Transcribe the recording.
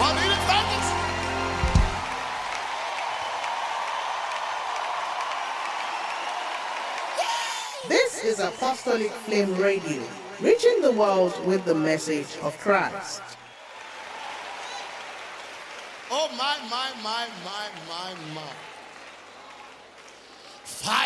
This is Apostolic Flame Radio, reaching the world with the message of Christ. Oh, my.